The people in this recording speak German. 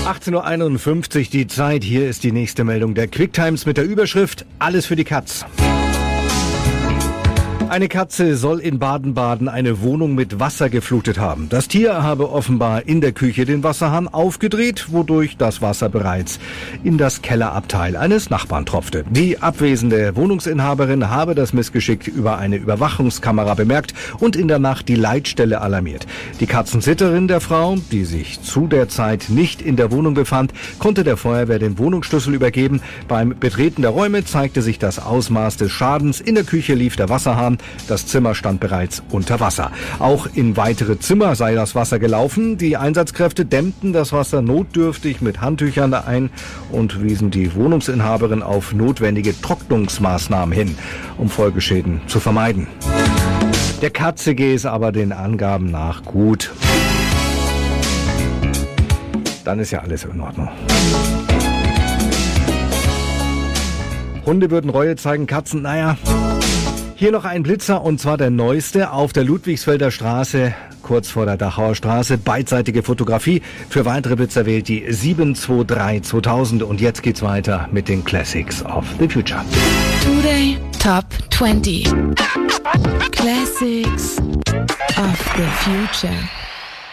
18.51 Uhr die Zeit. Hier ist die nächste Meldung der Quicktimes mit der Überschrift Alles für die Katz. Eine Katze soll in Baden-Baden eine Wohnung mit Wasser geflutet haben. Das Tier habe offenbar in der Küche den Wasserhahn aufgedreht, wodurch das Wasser bereits in das Kellerabteil eines Nachbarn tropfte. Die abwesende Wohnungsinhaberin habe das Missgeschick über eine Überwachungskamera bemerkt und in der Nacht die Leitstelle alarmiert. Die Katzensitterin der Frau, die sich zu der Zeit nicht in der Wohnung befand, konnte der Feuerwehr den Wohnungsschlüssel übergeben. Beim Betreten der Räume zeigte sich das Ausmaß des Schadens. In der Küche lief der Wasserhahn. Das Zimmer stand bereits unter Wasser. Auch in weitere Zimmer sei das Wasser gelaufen. Die Einsatzkräfte dämmten das Wasser notdürftig mit Handtüchern ein und wiesen die Wohnungsinhaberin auf notwendige Trocknungsmaßnahmen hin, um Folgeschäden zu vermeiden. Der Katze gehe es aber den Angaben nach gut. Dann ist ja alles in Ordnung. Hunde würden Reue zeigen, Katzen, naja. Hier noch ein Blitzer, und zwar der neueste auf der Ludwigsfelder Straße, kurz vor der Dachauer Straße. Beidseitige Fotografie. Für weitere Blitzer wählt die 723-2000. Und jetzt geht's weiter mit den Classics of the Future. Today Top 20 Classics of the Future.